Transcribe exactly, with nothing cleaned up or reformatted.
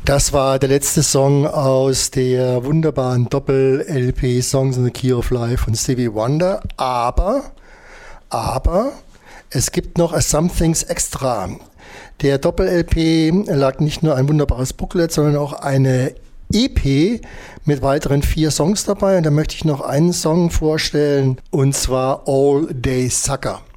Das war der letzte Song aus der wunderbaren Doppel-L P Songs in the Key of Life von Stevie Wonder. Aber, aber, es gibt noch a Somethings Extra. Der Doppel-L P lag nicht nur ein wunderbares Booklet, sondern auch eine E P mit weiteren vier Songs dabei. Und da möchte ich noch einen Song vorstellen, und zwar All Day Sucker.